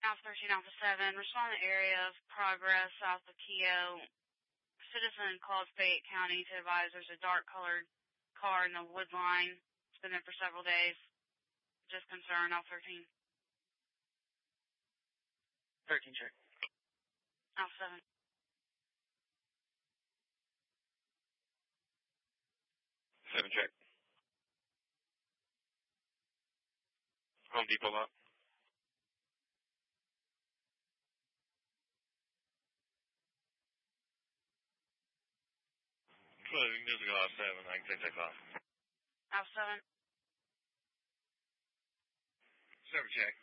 Alpha 13, Alpha 7, respond to the area of Progress, south of Keogh. Citizen called Fayette County to advise there's a dark-colored car in the wood line. It's been there for several days. Just concerned, Alpha 13. 13, check. Alpha 7. 7, check. Home Depot lot. Closing, this is Alpha 7, I can take that call. Alpha 7. 7, check.